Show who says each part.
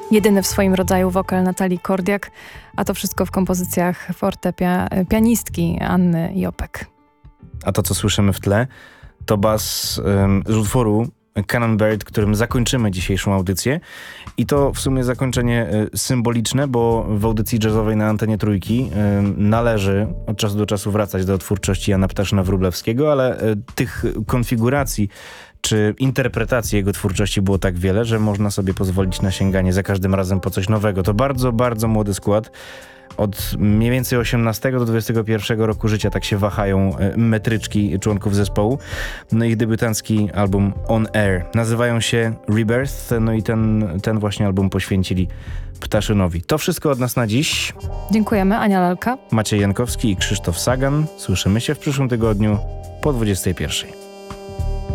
Speaker 1: jedyny w swoim rodzaju wokal Natalii Kordiak, a to wszystko w kompozycjach pianistki Anny Jopek.
Speaker 2: A to, co słyszymy w tle, to bas z utworu Cannonbird, którym zakończymy dzisiejszą audycję. I to w sumie zakończenie symboliczne, bo w audycji jazzowej na antenie Trójki należy od czasu do czasu wracać do twórczości Jana Ptaszyna-Wróblewskiego, ale tych konfiguracji czy interpretacji jego twórczości było tak wiele, że można sobie pozwolić na sięganie za każdym razem po coś nowego. To bardzo, bardzo młody skład. Od mniej więcej 18 do 21 roku życia tak się wahają metryczki członków zespołu. No ich debiutancki album On Air. Nazywają się Rebirth, no i ten właśnie album poświęcili Ptaszynowi. To wszystko od nas na dziś.
Speaker 1: Dziękujemy. Ania Lalka,
Speaker 2: Maciej Jankowski i Krzysztof Sagan. Słyszymy się w przyszłym tygodniu po 21.